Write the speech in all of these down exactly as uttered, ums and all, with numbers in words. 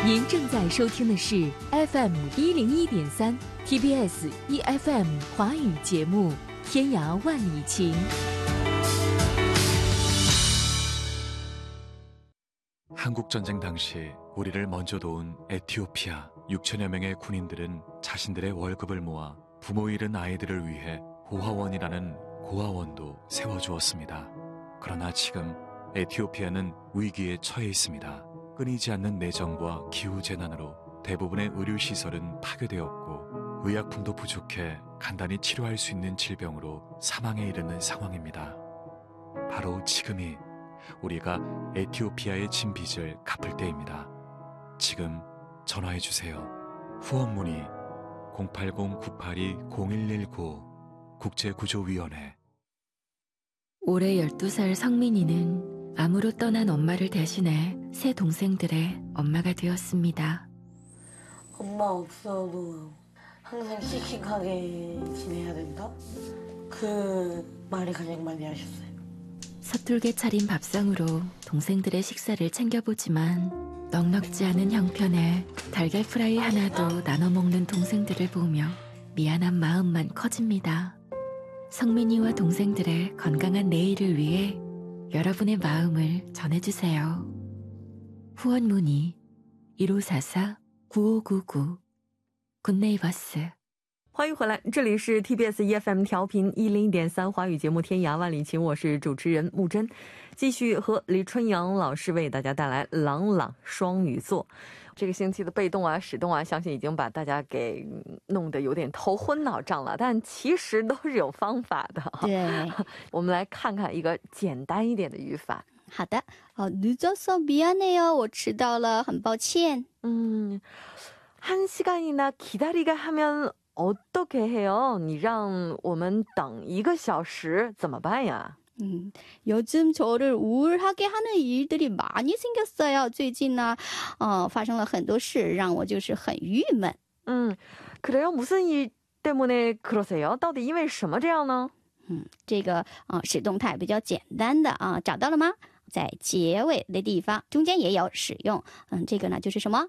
您正在收听的是 F M 一零一点三 T B S E F M 华语节目《天涯万里情》。 한국전쟁 당시 우리를 먼저 도운 에티오피아 육천여 명의 군인들은 자신들의 월급을 모아 부모 잃은 아이들을 위해 고아원이라는 고아원도 세워주었습니다. 그러나 지금 에티오피아는 위기에 처해 있습니다. 끊이지 않는 내정과 기후재난으로 대부분의 의료시설은 파괴되었고 의약품도 부족해 간단히 치료할 수 있는 질병으로 사망에 이르는 상황입니다. 바로 지금이 우리가 에티오피아의 진 빚을 갚을 때입니다. 지금 전화해주세요. 후원 문의 공팔공 구팔이 공일일구 국제구조위원회. 올해 열두 살 성민이는 암으로 떠난 엄마를 대신해 세 동생들의 엄마가 되었습니다. 엄마 없어도 항상 씩씩하게 지내야 된다? 그 말을 가장 많이 하셨어요. 서툴게 차린 밥상으로 동생들의 식사를 챙겨보지만 넉넉지 않은 형편에 달걀 프라이 하나도 나눠 먹는 동생들을 보며 미안한 마음만 커집니다. 성민이와 동생들의 건강한 내일을 위해 여러분의 마음을 전해주세요. 후원 문의 일오사사 구오구구 굿네이버스。 欢迎回来，这里是 T B S E F M 调频一零点三华语节目《天涯万里情》，我是主持人木真，继续和李春阳老师为大家带来朗朗双语作。这个星期的被动啊、使动啊，相信已经把大家给弄得有点头昏脑胀了，但其实都是有方法的。 对， 我们来看看一个简单一点的语法。 好的，哦，늦어서 미안해요，我迟到了，很抱歉。 嗯，한 시간이나 기다리게 하면 어떻게 해요? 你让我们等一个小时怎么办呀？ 음, 요즘 저를 우울하게 하는 일들이 많이 생겼어요. 最近呢, 어, 发生了很多事让我就是很郁闷. 음, 그래요? 무슨 일 때문에 그러세요? 到底因为什么这样呢? 음, 这个啊使动态比较简单的啊找到了吗？在结尾的地方中间也有使用。嗯，这个呢就是什么？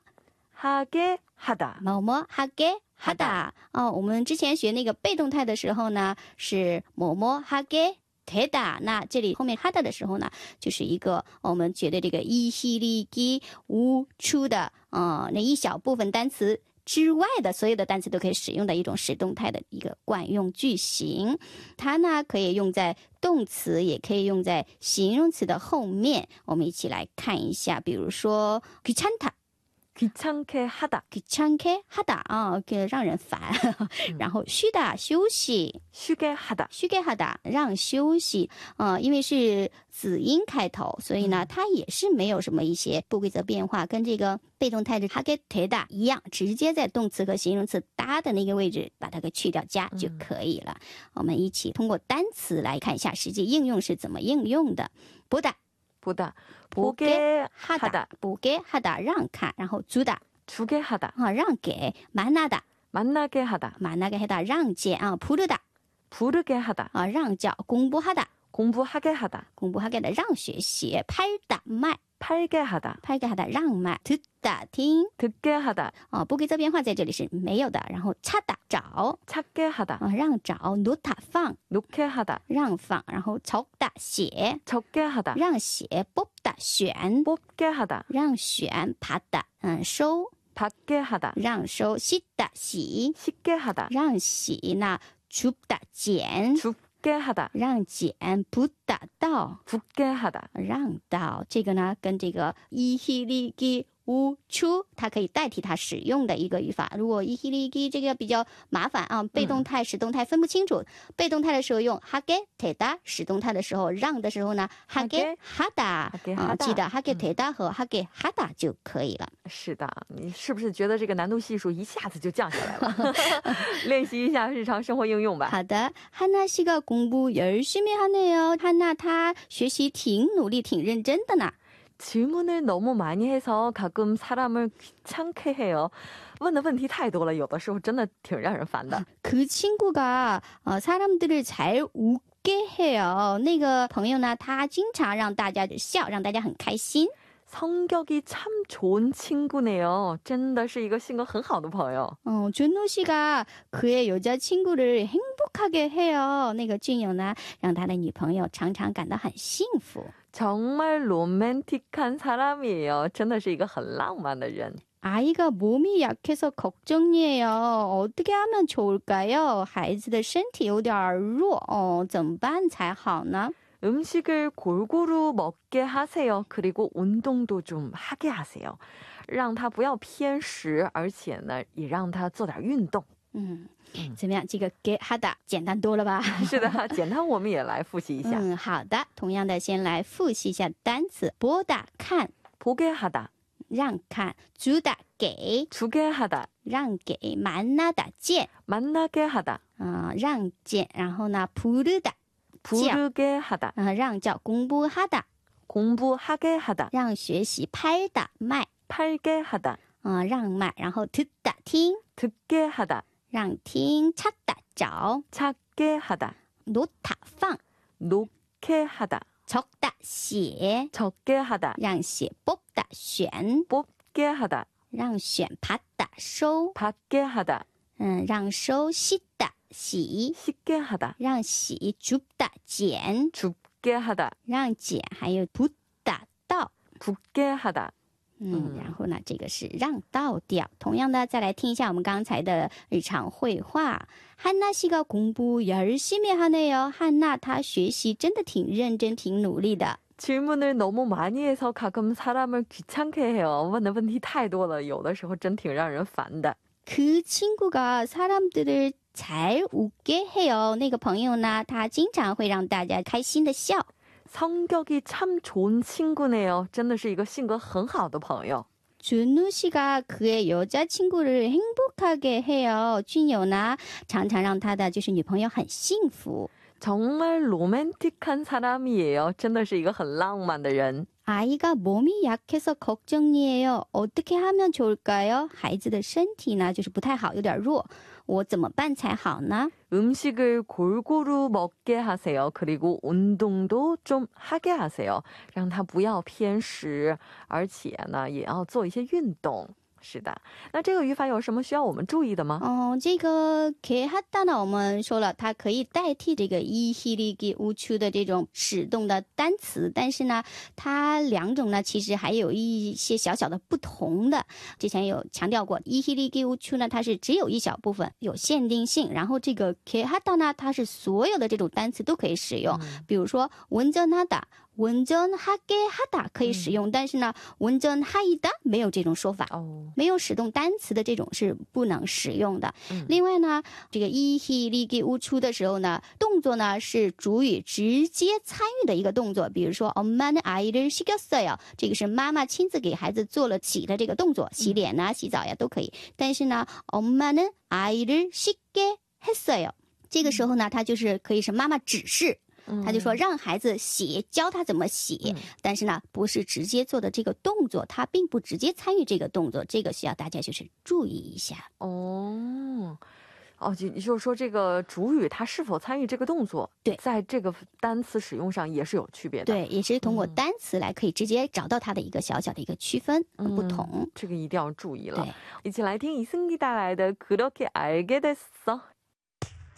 하게 하다. 某某 하게 하다. 哦，我们之前学那个被动态的时候呢是某某 하게 되다， 那这里后面하다的时候呢，就是一个我们觉得这个이히리기 우추的呃那一小部分单词之外的所有的单词都可以使用的一种使动态的一个惯用句型。它呢可以用在动词，也可以用在形容词的后面。我们一起来看一下，比如说귀찮다。 귀찮게 하다. 귀찮게 하다. 啊，让人烦。然后쉬다休息。 쉬게 하다. 쉬게 하다. 让休息。呃，因为是子音开头，所以呢，它也是没有什么一些不规则变化，跟这个被动态的하게 되다一样，直接在动词和形容词搭的那个位置把它给去掉加就可以了。我们一起通过单词来看一下实际应用是怎么应用的。보다 보다 보게 하다 보게 하다让看，然后주다 주게 하다 啊让给만나다 만나게 하다 만나게 하다让见啊부르다 부르게 하다 啊让叫공부하다 공부하게 하다 공부하게 하다让学习팔다卖 팔게 하다 팔게 하다让卖듣다听 듣게 하다 啊不规则变化在这里是没有的。然后찾다找 찾게 하다 啊让找놓다放 놓게 하다 让放。然后적다写 적게 하다 让写뽑다选 뽑게 하다 让选받다嗯收 받게 하다 让收씻다洗 씻게 하다 让洗那줍다剪 줍게 하다 让剪붓다到 붓게 하다 让到。这个呢跟这个이히리기 우추它可以代替它使用的一个语法。如果이히리기这个比较麻烦啊，被动态使动态分不清楚。被动态的时候用하게 되다，使动态的时候让的时候呢하게 하다啊，记得하게 되다和하게 하다就可以了。 是的，你是不是觉得这个难度系数一下子就降下来了？练习一下日常生活应用吧。 好的，하나 씨가 공부 열심히 하네요。 하나他学习挺努力挺认真的呢。 질문을 너무 많이 해서 가끔 사람을 귀찮게 해요. 问的问题太多了，有的时候真的挺让人烦的。 그 친구가 어, 사람들을 잘 웃게 해요. 那个朋友呢，他经常让大家笑，让大家很开心。 성격이 참 좋은 친구네요. 真的是一个性格很好的朋友. 어, 준호 씨가 그의 여자친구를 행복하게 해요. 那个俊友呢让他的女朋友常常感到很幸福. 정말 로맨틱한 사람이에요. 真的是一个很浪漫的人. 아이가 몸이 약해서 걱정이에요. 어떻게 하면 좋을까요? 孩子的身体有点弱. 어, 怎么办才好呢? 음식을 골고루 먹게 하세요. 그리고 운동도 좀 하게 하세요. 让他不要偏食，而且呢也让他做点运动。 음, 怎么样？这个给하다简单多了吧？ 是的，简单我们也来复习一下。 嗯，好的。同样的，先来复习一下单词。보다看， 보게 하다， 让看。주다给， 주게 하다， 让给。만나다见， 만나게 하다， 啊、呃，让见。然后呢，부르다 부르게 하다， 啊、呃，让叫。공부하다， 공부하게 하다， 让学习。팔다卖， 팔게 하다， 啊、呃，让卖。然后듣다听， 듣게 하다， 让听。찾다找， 찾게 하다， 놓다放， 놓게 하다， 적다写， 적게 하다， 让写。뽑다选， 뽑게 하다， 让选。받다收， 받게 하다， 嗯，让收。씻다洗， 씻게 하다， 让洗。줍다剪， 줍게 하다， 让剪。还有붓다倒， 붓게 하다。 嗯，然后呢，这个是让倒掉。同样的，再来听一下我们刚才的日常会话。한나 씨가 공부 열심히 하네요. 한나她学习真的挺认真，挺努力的。 질문을 너무 많이 해서 가끔 사람을 귀찮게 해요. 问的问题太多了，有的时候真挺让人烦的。 그 친구가 사람들을 잘 웃게 해요. 那个朋友呢，他经常会让大家开心的笑。 성격이 참 좋은 친구네요. 真的是一个性格很好的朋友。 준우 씨가 그의 여자친구를 행복하게 해요. 俊友呢，常常让他的就是女朋友很幸福。 정말 로맨틱한 사람이에요. 真的是一个很浪漫的人。 아이가 몸이 약해서 걱정이에요. 어떻게 하면 좋을까요? 孩子的身体呢，就是不太好，有点弱。我怎么办才好呢？ 음식을 골고루 먹게 하세요. 그리고 운동도 좀 하게 하세요. 让他不要偏食，而且呢，也要做一些运动。 是的，那这个语法有什么需要我们注意的吗？ 哦，这个给하다呢，我们说了，它可以代替这个이히리기 우추的这种使动的单词，但是呢，它两种呢，其实还有一些小小的不同的。之前有强调过，이히리기 우추呢，它是只有一小部分有限定性，然后这个给하다呢，它是所有的这种单词都可以使用，嗯、比如说운전하다。 운전하게 하다可以使用，但是呢，운전하이다没有这种说法，没有使动单词的这种是不能使用的。另外呢，这个이히리기 우추的时候呢，动作呢是主语直接参与的一个动作，比如说엄마는 아이를 식였어요，这个是妈妈亲自给孩子做了洗的这个动作，洗脸呐、洗澡呀都可以。但是呢，엄마는 아이를 씻게 했어요，这个时候呢，它就是可以是妈妈指示。 他就说让孩子洗，教他怎么洗，但是呢，不是直接做的这个动作，他并不直接参与这个动作，这个需要大家就是注意一下。哦，哦，就就是说这个主语他是否参与这个动作，对，在这个单词使用上也是有区别的。对，也是通过单词来可以直接找到它的一个小小的一个区分和不同。这个一定要注意了。一起来听이승기带来的그렇게 알게 됐어